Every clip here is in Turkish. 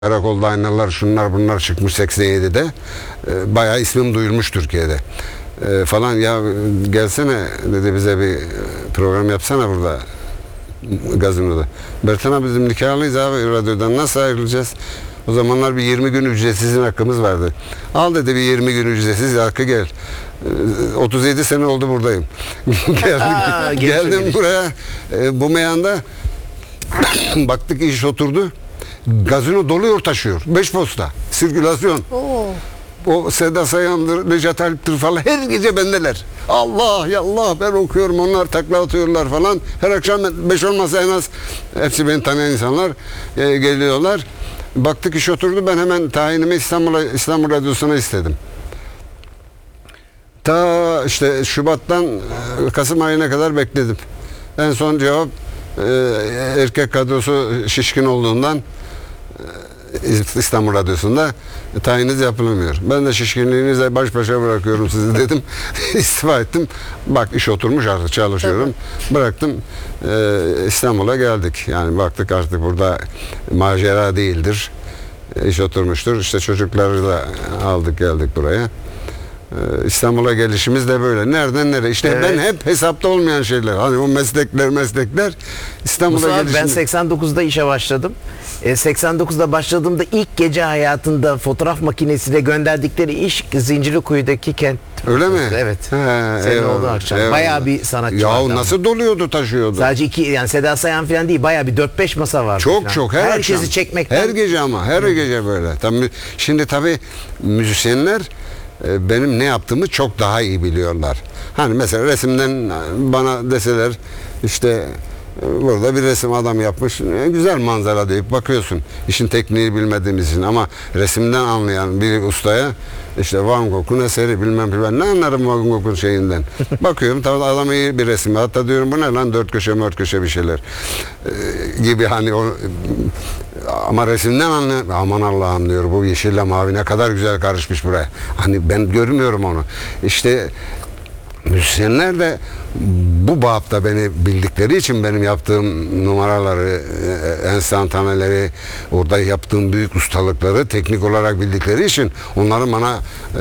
Karakolda aynalar şunlar bunlar çıkmış 87'de. Bayağı ismim duyulmuş Türkiye'de. Falan ya gelsene dedi, bize bir program yapsana burada gazinoda. Bertan abi bizim nikahlıyız abi radyodan, nasıl ayrılacağız? O zamanlar bir 20 gün ücretsiz hakkımız vardı. Al dedi, bir 20 gün ücretsiz hakkı, gel. 37 sene oldu buradayım. Geldim buraya, bu meyanda baktık iş oturdu. Gazino doluyor taşıyor. 5 posta. Sirkülasyon. O Seda Sayan'dır, Necat Alp'tir falan. Her gece bendeler. Allah ya Allah, ben okuyorum, onlar takla atıyorlar falan. Her akşam 5 olmasa en az hepsi beni tanıyan insanlar geliyorlar. Baktık iş oturdu. Ben hemen tayinimi İstanbul Radyosu'na istedim. Ta işte Şubat'tan Kasım ayına kadar bekledim. En son cevap erkek kadrosu şişkin olduğundan İstanbul Radyosu'nda tayiniz yapılamıyor. Ben de şişkinliğinize baş başa bırakıyorum sizi dedim. İstifa ettim. Bak iş oturmuş, artık çalışıyorum. Tabii. Bıraktım. İstanbul'a geldik. Yani baktık artık burada macera değildir. İş oturmuştur. İşte çocukları da aldık geldik buraya. İstanbul'a gelişimiz de böyle. Nereden nereye? İşte evet. Ben hep hesapta olmayan şeyler. Hani o meslekler İstanbul'a gelişimiz. Ben 89'da işe başladım. 89'da başladığımda ilk gece hayatında fotoğraf makinesiyle gönderdikleri iş Zincirlikuyu'daki kent. Öyle mi? Evet. Senin olduğu akşam. Bayağı bir sanatçı. Ya nasıl doluyordu, taşıyordu. Sadece iki, yani Seda Sayan falan değil, bayağı bir 4-5 masa vardı. Çok falan. çok. Herkesi akşam çekmekten. Her gece ama. Her gece böyle. Şimdi tabii müzisyenler benim ne yaptığımı çok daha iyi biliyorlar. Hani mesela resimden bana deseler işte burada bir resim adam yapmış, güzel manzara deyip bakıyorsun. İşin tekniği bilmediğimiz için, ama resimden anlayan bir ustaya işte Van Gogh'un eseri bilmem ne anlarım Van Gogh'un şeyinden. Bakıyorum tabii adam iyi bir resim. Hatta diyorum bu ne lan, 4 köşe 4 köşe bir şeyler gibi hani o, ama resimden anlıyor. Aman Allah'ım diyor, bu yeşille mavi ne kadar güzel karışmış buraya. Hani ben görmüyorum onu. İşte müzisyenler de bu bapta beni bildikleri için benim yaptığım numaraları, enstantaneleri, orada yaptığım büyük ustalıkları teknik olarak bildikleri için onların bana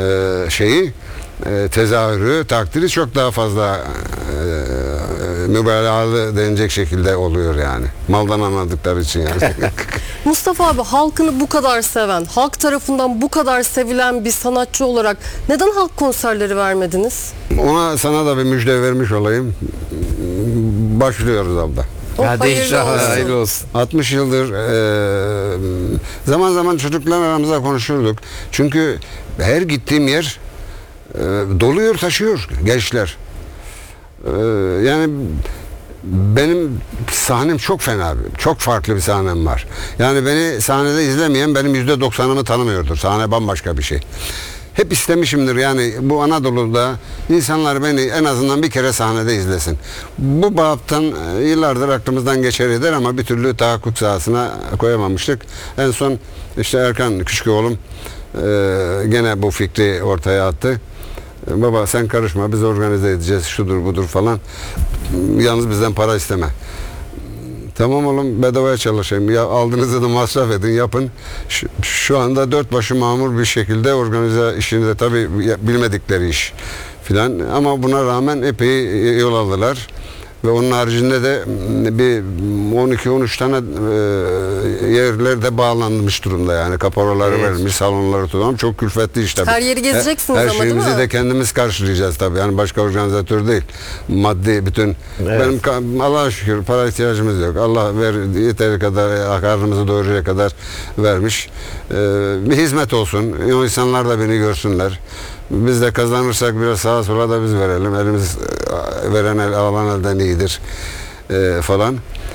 tezahürü, takdiri çok daha fazla mübalağalı denecek şekilde oluyor yani. Maldan anladıkları için yani. Mustafa abi, halkını bu kadar seven, halk tarafından bu kadar sevilen bir sanatçı olarak neden halk konserleri vermediniz? Sana da bir müjde vermiş olayım. Başlıyoruz abla. Hayırlı olsun. 60 yıldır zaman zaman çocuklar aramızda konuşurduk. Çünkü her gittiğim yer doluyor taşıyor gençler. Yani benim sahnem çok fena, çok farklı bir sahnem var. Yani beni sahnede izlemeyen benim %90'ımı tanımıyordur. Sahne bambaşka bir şey. Hep istemişimdir yani bu Anadolu'da insanlar beni en azından bir kere sahnede izlesin. Bu baptan yıllardır aklımızdan geçer eder ama bir türlü tahakkuk sahasına koyamamıştık. En son işte Erkan küçük oğlum gene bu fikri ortaya attı. Baba sen karışma, biz organize edeceğiz, şudur budur falan. Yalnız bizden para isteme. Tamam oğlum, bedavaya çalışayım. Ya aldığınızı da masraf edin, yapın. Şu anda dört başı mamur bir şekilde organize işinde, tabii bilmedikleri iş filan. Ama buna rağmen epey yol aldılar. Ve onun haricinde de bir 12-13 tane yerlerde bağlanmış durumda yani. Kaporaları verilmiş, salonları tutalım. Çok külfetli iş tabii. Her yeri gezeceksiniz her ama değil mi? şeyimizi de kendimiz karşılayacağız tabii. Yani başka organizatör değil. Maddi bütün. Evet. Benim Allah'a şükür para ihtiyacımız yok. Allah yeteri kadar, karnımızı doyuracak kadar vermiş. Bir hizmet olsun. O insanlar da beni görsünler. Biz de kazanırsak biraz sağa sola da biz verelim. Elimiz veren el alan elden iyidir falan.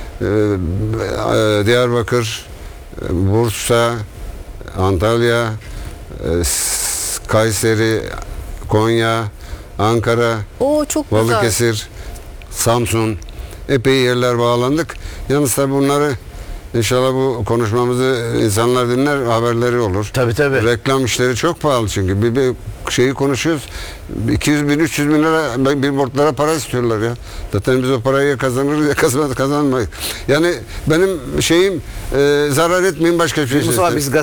Diyarbakır, Bursa, Antalya, Kayseri, Konya, Ankara, çok Balıkesir, güzel. Samsun, epey yerler bağlandık. Yalnız tabii bunları İnşallah bu konuşmamızı insanlar dinler, haberleri olur. Tabii. Reklam işleri çok pahalı çünkü. Bir şeyi konuşuyoruz. 200 bin, 300 bin lira billboardlara para istiyorlar ya. Zaten biz o parayı ya kazanırız ya kazanmayız. Yani benim şeyim zarar etmeyin, başka bir şey Mustafa, istedim. biz